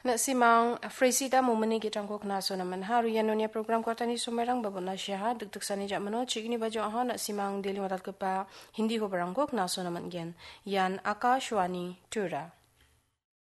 Na simang Fresita mumani kitang ko kna so naman haru yanunya program ko tani sumerang babona siya dugdug sani jamano chigni bajo ha na simang dili matat ko pa hindi ko barang ko kna so naman gen yan Akashwani Tura.